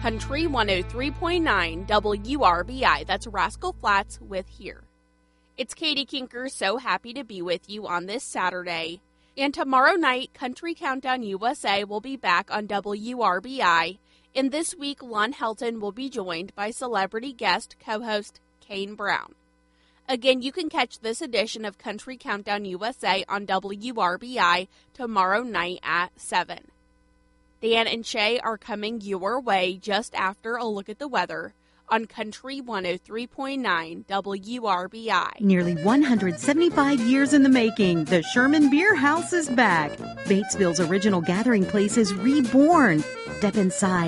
Country 103.9 WRBI. That's Rascal Flatts with Here. It's Katie Kinker, so happy to be with you on this Saturday. And tomorrow night, Country Countdown USA will be back on WRBI. And this week, Lon Helton will be joined by celebrity guest co-host Kane Brown. Again, you can catch this edition of Country Countdown USA on WRBI tomorrow night at 7. Dan and Shay are coming your way just after a look at the weather on Country 103.9 WRBI. Nearly 175 years in the making, the Sherman Beer House is back. Batesville's original gathering place is reborn. Step inside